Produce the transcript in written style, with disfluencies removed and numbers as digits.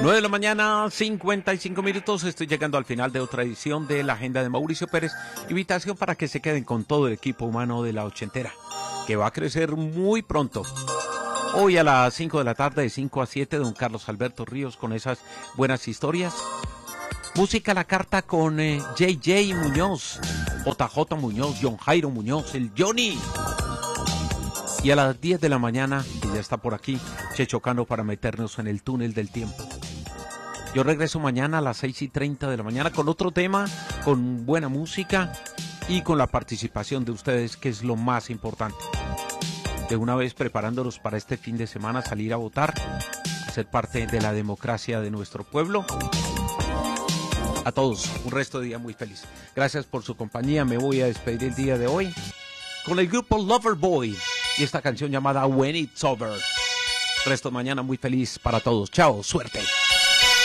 9 de la mañana, 55 minutos. Estoy llegando al final de otra edición de la Agenda de Mauricio Pérez. Invitación para que se queden con todo el equipo humano de la ochentera, que va a crecer muy pronto. Hoy a las 5 de la tarde, de 5 a 7, don Carlos Alberto Ríos con esas buenas historias. Música a la carta con JJ Muñoz, JJ Muñoz, John Jairo Muñoz, el Johnny. Y a las 10 de la mañana, que ya está por aquí, Checho Cano para meternos en el túnel del tiempo. Yo regreso mañana a las 6:30 de la mañana con otro tema, con buena música y con la participación de ustedes, que es lo más importante. De una vez preparándonos para este fin de semana, salir a votar, a ser parte de la democracia de nuestro pueblo. A todos, un resto de día muy feliz. Gracias por su compañía. Me voy a despedir el día de hoy con el grupo Loverboy y esta canción llamada When It's Over. Resto mañana muy feliz para todos. Chao, suerte.